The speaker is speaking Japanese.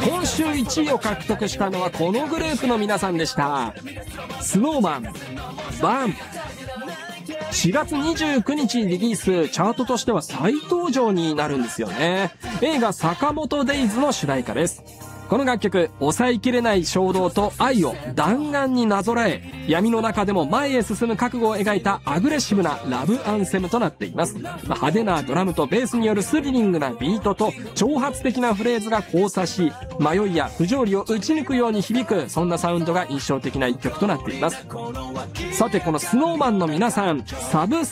今週1位を獲得したのはこのグループの皆さんでした。SnowMan、バン。4月29日リリース、チャートとしては再登場になるんですよね。映画坂本デイズの主題歌です。この楽曲、抑えきれない衝動と愛を弾丸になぞらえ、闇の中でも前へ進む覚悟を描いたアグレッシブなラブアンセムとなっています。派手なドラムとベースによるスリリングなビートと挑発的なフレーズが交差し、迷いや不条理を打ち抜くように響く、そんなサウンドが印象的な一曲となっています。さて、この SnowMan の皆さん、サブ